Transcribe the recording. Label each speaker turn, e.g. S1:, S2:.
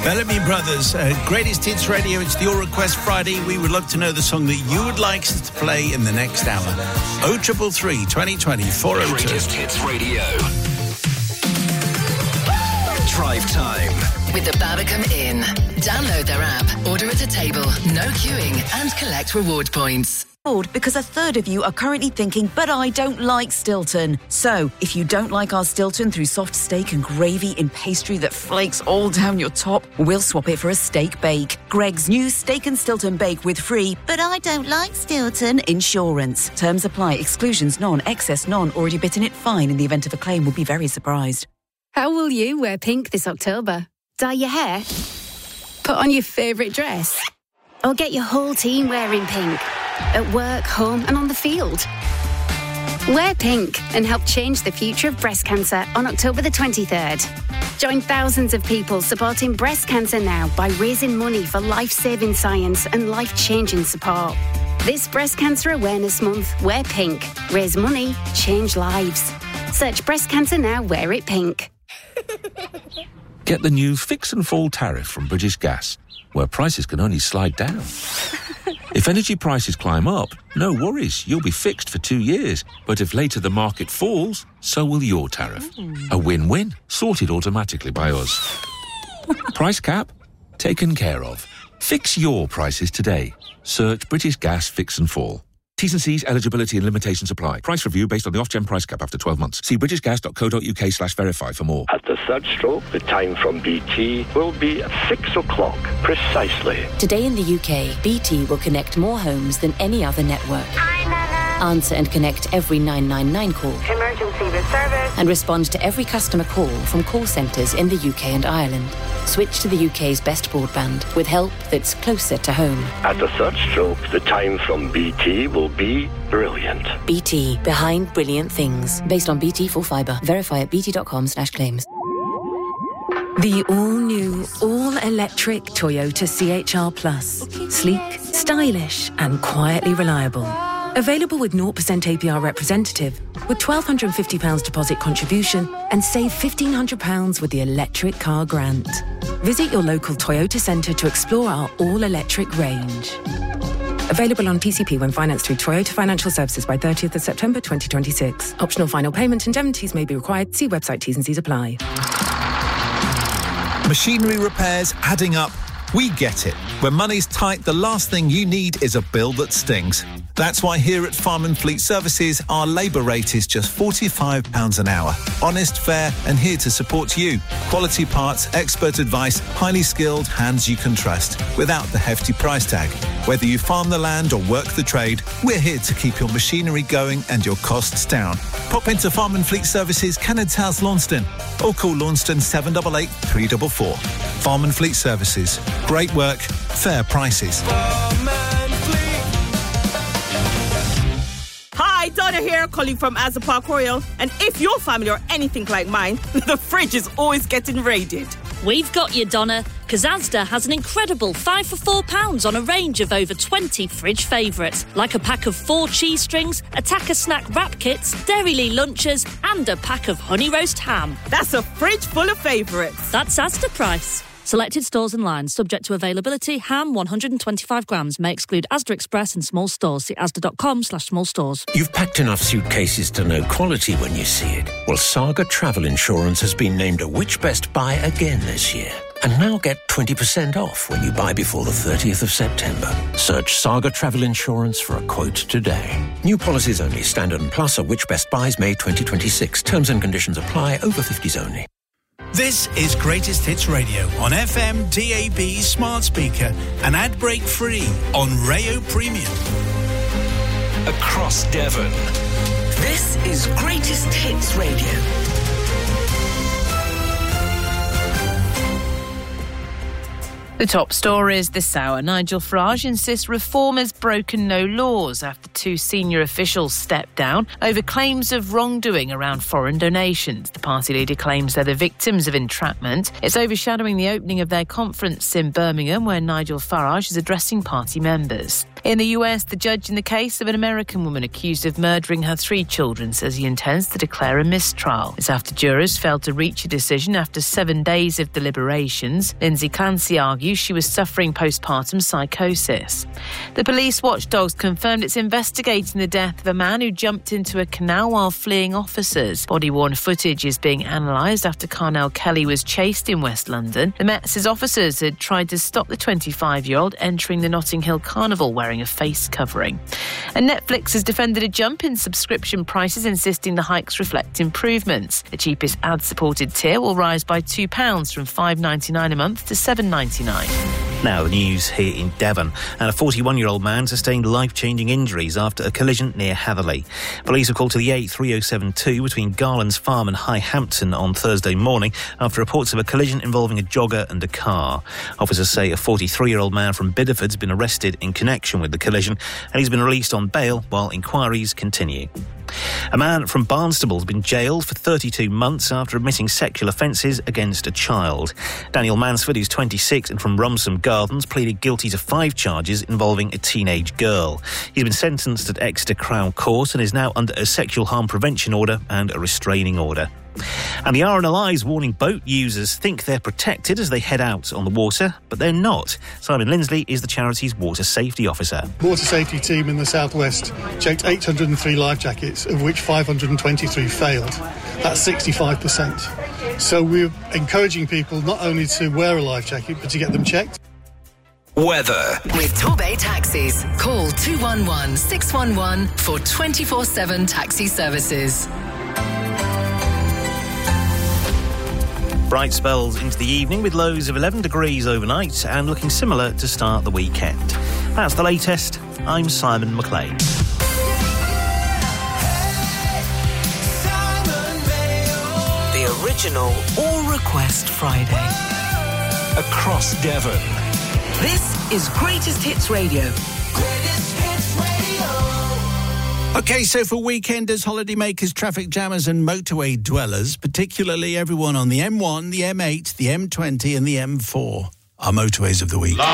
S1: Bellamy Brothers, Greatest Hits Radio. It's the Your Request Friday. We would love to know the song that you would like us to play in the next hour. 0333 2020 402.
S2: Greatest Hits Radio. Drive time
S3: with the Babacom Inn. Download their app, order at a table, no queuing, and collect reward points.
S4: Because a third of you are currently thinking, but I don't like Stilton. So, if you don't like our Stilton through soft steak and gravy in pastry that flakes all down your top, we'll swap it for a steak bake. Greg's new Steak and Stilton bake with free, but I don't like Stilton insurance. Terms apply. Exclusions none. Excess none. Already bitten it fine in the event of a claim. Will be very surprised.
S5: How will you wear pink this October? Dye your hair? Put on your favourite dress? Or get your whole team wearing pink? At work, home and on the field. Wear pink and help change the future of breast cancer on October the 23rd. Join thousands of people supporting breast cancer now by raising money for life-saving science and life-changing support. This Breast Cancer Awareness Month, wear pink. Raise money, change lives. Search Breast Cancer Now, wear it pink.
S6: Get the new Fix and Fall tariff from British Gas, where prices can only slide down. If energy prices climb up, no worries, you'll be fixed for 2 years. But if later the market falls, so will your tariff. A win-win, sorted automatically by us. Price cap? Taken care of. Fix your prices today. Search British Gas Fix and Fall. T's and C's, eligibility and limitations apply. Price review based on the Ofgem price cap after 12 months. See britishgas.co.uk/verify for more.
S7: At the third stroke, the time from BT will be at 6 o'clock, precisely.
S8: Today in the UK, BT will connect more homes than any other network.
S9: Hi, Nana.
S8: Answer and connect every 999 call.
S9: Emergency with service.
S8: And respond to every customer call from call centres in the UK and Ireland. Switch to the UK's best broadband with help that's closer to home.
S7: At the third stroke, the time from BT will be brilliant.
S8: BT, behind brilliant things. Based on BT Full Fibre. Verify at bt.com/claims.
S10: The all-new, all-electric Toyota CHR Plus. Sleek, stylish and quietly reliable. Available with 0% APR representative, with £1,250 deposit contribution and save £1,500 with the electric car grant. Visit your local Toyota centre to explore our all-electric range. Available on PCP when financed through Toyota Financial Services by 30th of September 2026. Optional final payment indemnities may be required. See website T's and C's apply.
S11: Machinery repairs adding up. We get it. When money's tight, the last thing you need is a bill that stings. That's why here at Farm and Fleet Services, our labour rate is just £45 an hour. Honest, fair and here to support you. Quality parts, expert advice, highly skilled hands you can trust, without the hefty price tag. Whether you farm the land or work the trade, we're here to keep your machinery going and your costs down. Pop into Farm and Fleet Services, Kennard's House, Launceston, or call Launceston 788 344. Farm and Fleet Services. Great work, fair prices.
S12: Hi, Donna here, calling from Asda Park Royal. And if your family are anything like mine, the fridge is always getting raided.
S13: We've got you, Donna, because Asda has an incredible 5 for £4 on a range of over 20 fridge favourites, like a pack of 4 cheese strings, a Tacker snack wrap kits, Dairylee lunches, and a pack of honey roast ham.
S12: That's a fridge full of favourites.
S13: That's Asda price. Selected stores and lines, subject to availability. Ham 125 grams may exclude Asda Express and small stores. See asda.com/small stores.
S14: You've packed enough suitcases to know quality when you see it. Well, Saga Travel Insurance has been named a Which Best Buy again this year. And now get 20% off when you buy before the 30th of September. Search Saga Travel Insurance for a quote today. New policies only. Standard and Plus are Which Best Buys May 2026. Terms and conditions apply. Over 50s only.
S1: This is Greatest Hits Radio on FM, DAB, smart speaker and ad break free on Rayo Premium.
S2: Across Devon.
S3: This is Greatest Hits Radio.
S9: The top stories this hour. Nigel Farage insists Reform has broken no laws after two senior officials stepped down over claims of wrongdoing around foreign donations. The party leader claims they're the victims of entrapment. It's overshadowing the opening of their conference in Birmingham, where Nigel Farage is addressing party members. In the US, the judge in the case of an American woman accused of murdering her 3 children says he intends to declare a mistrial. It's after jurors failed to reach a decision after 7 days of deliberations. Lindsay Clancy argues she was suffering postpartum psychosis. The police watchdogs confirmed it's investigating the death of a man who jumped into a canal while fleeing officers. Body-worn footage is being analysed after Carnell Kelly was chased in West London. The Met says officers had tried to stop the 25-year-old entering the Notting Hill Carnival wearing a face covering. And Netflix has defended a jump in subscription prices, insisting the hikes reflect improvements. The cheapest ad-supported tier will rise by £2 from $5.99 a month to $7.99.
S15: Now the news here in Devon. And a 41-year-old man sustained life-changing injuries after a collision near Hatherley. Police have called to the 83072 between Garland's Farm and High Hampton on Thursday morning after reports of a collision involving a jogger and a car. Officers say a 43-year-old man from Bideford's been arrested in connection with the collision, and he's been released on bail while inquiries continue. A man from Barnstable has been jailed for 32 months after admitting sexual offences against a child. Daniel Mansford, who's 26 and from Rumsome Gardens, pleaded guilty to 5 charges involving a teenage girl. He's been sentenced at Exeter Crown Court and is now under a sexual harm prevention order and a restraining order. And the RNLI is warning boat users think they're protected as they head out on the water, but they're not. Simon Lindsley is the charity's water safety officer.
S16: Water safety team in the southwest checked 803 life jackets, of which 523 failed. That's 65%. So we're encouraging people not only to wear a life jacket, but to get them checked.
S2: Weather.
S3: With Torbay Taxis. Call 211 611 for 24/7 taxi services.
S15: Bright spells into the evening with lows of 11 degrees overnight and looking similar to start the weekend. That's the latest. I'm Simon McLean.
S2: The original
S17: All Request Friday.
S2: across Devon.
S17: This is Greatest Hits Radio.
S1: OK, so for weekenders, holidaymakers, traffic jammers and motorway dwellers, particularly everyone on the M1, the M8, the M20 and the M4, our motorways of the week.